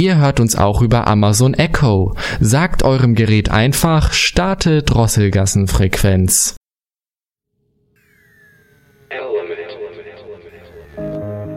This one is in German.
Ihr hört uns auch über Amazon Echo. Sagt eurem Gerät einfach, starte Drosselgassenfrequenz. Element.